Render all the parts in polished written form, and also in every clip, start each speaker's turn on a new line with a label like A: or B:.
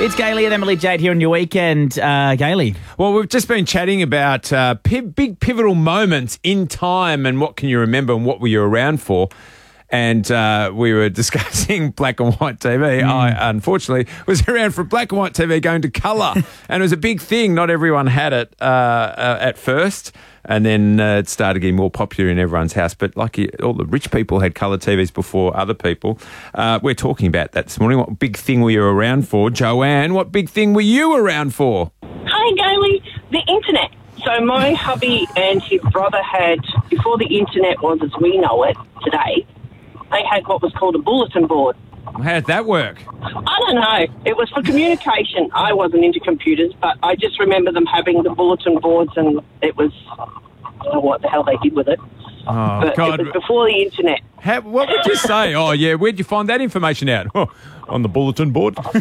A: It's Gailey and Emily Jade here on your weekend. Gailey.
B: Well, we've just been chatting about big pivotal moments in time and what can you remember and what were you around for. And we were discussing black and white TV. I, unfortunately, was around for black and white TV going to colour. And it was a big thing. Not everyone had it at first. And then it started getting more popular in everyone's house. But all the rich people had colour TVs before other people. We're talking about that this morning. What big thing were you around for? Joanne, what big thing were you around for?
C: Hi, Gailey. The internet. So my hubby and his brother had, before the internet was as we know it today, they had what was called a bulletin board.
B: How did that work?
C: I don't know. It was for communication. I wasn't into computers, but I just remember them having the bulletin boards, and it was, I don't know what the hell they did with it.
B: Oh,
C: but
B: God.
C: It was before the internet.
B: What would you say? Oh, yeah, where'd you find that information out? Oh, on the bulletin board?
C: But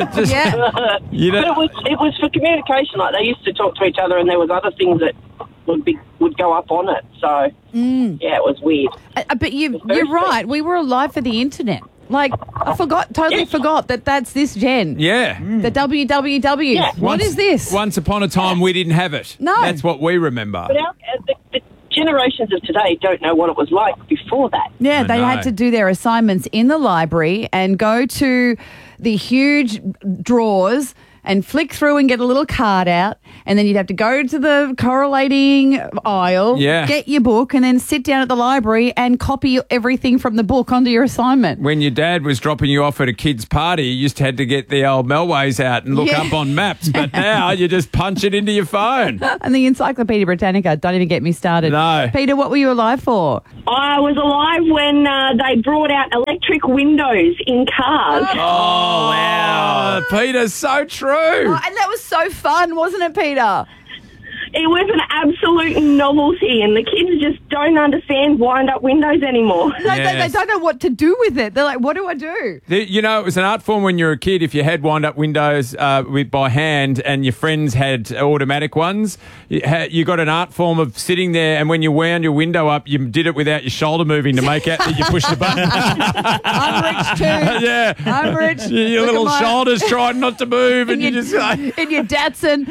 C: it was for communication. Like, they used to talk to each other, and there was other things that would go up on it. So, yeah, it was weird.
D: But you're right. We were alive for the internet. Like, I totally forgot that that's this gen.
B: Yeah.
D: The www.
C: Yeah.
D: What is this?
B: Once upon a time, we didn't have it.
D: No.
B: That's what we remember.
C: But the generations of today don't know what it was like before that.
D: Yeah, they
B: know.
D: had to do their assignments in the library and go to the huge drawers and flick through and get a little card out, and then you'd have to go to the correlating aisle, get your book, and then sit down at the library and copy everything from the book onto your assignment.
B: When your dad was dropping you off at a kid's party, you used to have to get the old Melways out and look up on maps, but now you just punch it into your phone.
D: And the Encyclopedia Britannica, don't even get me started.
B: No.
D: Peter, what were you alive for?
E: I was alive when they brought out electric windows in cars.
B: Oh, wow. Peter, so true.
D: Oh, and that was so fun, wasn't it, Peter?
E: It was an absolute novelty, and the kids just don't understand wind-up windows anymore.
D: No, they don't know what to do with it. They're like, what do I do?
B: You know, it was an art form when you were a kid. If you had wind-up windows by hand and your friends had automatic ones, you got an art form of sitting there, and when you wound your window up, you did it without your shoulder moving to make out that you pushed the button.
D: I'm rich too.
B: Yeah.
D: I'm rich.
B: Your
D: Look
B: little
D: at
B: shoulders trying not to move, and you just...
D: in your Datsun.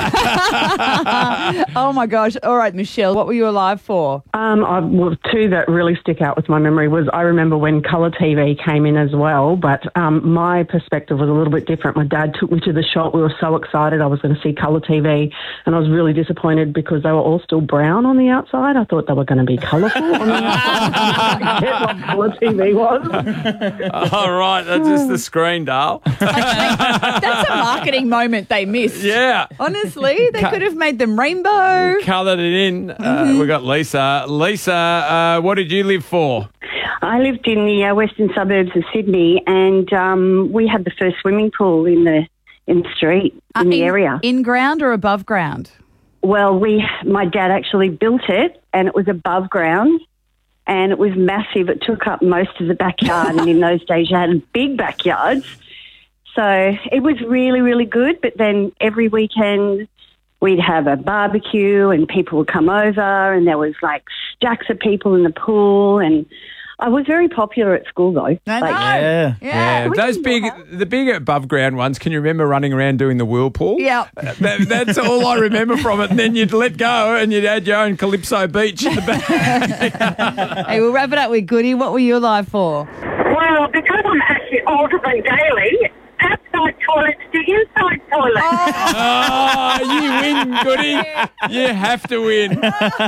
D: Oh, my gosh. All right, Michelle, what were you alive for?
F: Two that really stick out with my memory was I remember when colour TV came in as well, but my perspective was a little bit different. My dad took me to the shop. We were so excited I was going to see colour TV, and I was really disappointed because they were all still brown on the outside. I thought they were going to be colourful on the outside. I get what colour TV was.
B: All right, that's just the screen, Dale.
D: That's a marketing moment they missed.
B: Yeah.
D: Honestly, they could have made them rainbow.
B: Coloured it in. We got Lisa. Lisa, what did you live for?
G: I lived in the western suburbs of Sydney, and we had the first swimming pool in the street, in the area.
D: In ground or above ground?
G: Well, my dad actually built it, and it was above ground, and it was massive. It took up most of the backyard, and in those days you had big backyards. So it was really, really good, but then every weekend we'd have a barbecue and people would come over, and there was like stacks of people in the pool, and I was very popular at school though.
D: I know.
B: Yeah. The big above ground ones, can you remember running around doing the whirlpool?
D: Yeah.
B: That's all I remember from it. And then you'd let go and you'd add your own Calypso Beach in the back.
D: Hey, we'll wrap it up with Goody. What were you alive for?
E: Well, because I'm actually older than Gailey, outside toilets to inside toilets.
B: Oh, you win, Goody. You have to win.